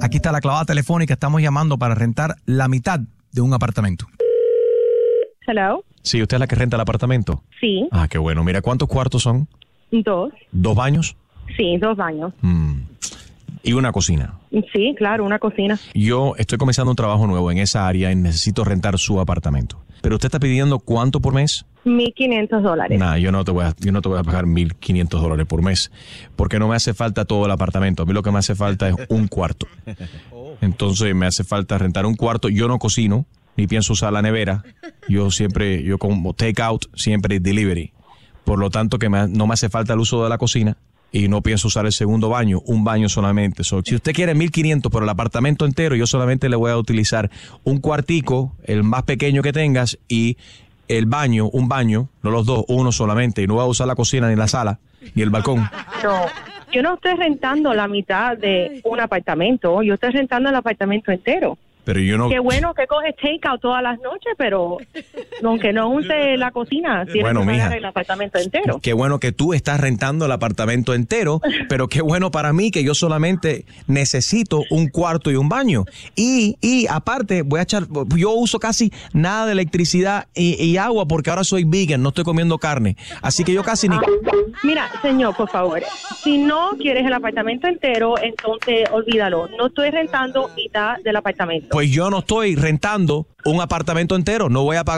Aquí está la clavada telefónica. Estamos llamando para rentar la mitad de un apartamento. Hello. Sí, ¿usted es la que renta el apartamento? Sí. Ah, qué bueno. Mira, ¿cuántos cuartos son? 2. ¿2 baños? Sí, 2 baños. Y una cocina. Sí, claro, una cocina. Yo estoy comenzando un trabajo nuevo en esa área y necesito rentar su apartamento. Pero usted está pidiendo ¿cuánto por mes? $1,500. Nah, yo no te voy a pagar $1,500 por mes, porque no me hace falta todo el apartamento. A mí lo que me hace falta es un cuarto. Entonces me hace falta rentar un cuarto. Yo no cocino, ni pienso usar la nevera. Yo como take out, siempre delivery. Por lo tanto, no me hace falta el uso de la cocina y no pienso usar el segundo baño, un baño solamente. Si usted quiere $1,500 por el apartamento entero, yo solamente le voy a utilizar un cuartico, el más pequeño que tengas, y el baño, un baño, no los dos, uno solamente, y no voy a usar la cocina ni la sala, ni el balcón. No, yo no estoy rentando la mitad de un apartamento, yo estoy rentando el apartamento entero. Pero yo no... Qué bueno que coges takeout todas las noches, pero aunque no use la cocina, tienes que pagar el apartamento entero. Qué bueno que tú estás rentando el apartamento entero, pero qué bueno para mí que yo solamente necesito un cuarto y un baño. Y aparte, yo uso casi nada de electricidad y agua porque ahora soy vegan, no estoy comiendo carne. Así que yo casi ni... Mira, señor, por favor, si no quieres el apartamento entero, entonces olvídalo. No estoy rentando mitad del apartamento. Pues yo no estoy rentando un apartamento entero, no voy a pagar